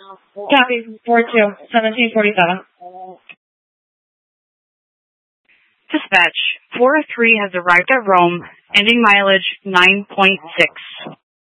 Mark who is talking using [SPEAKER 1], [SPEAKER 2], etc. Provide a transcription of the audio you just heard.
[SPEAKER 1] Copy, 4-2, 1747.
[SPEAKER 2] Dispatch, 403 has arrived at Rome, ending mileage 9.6.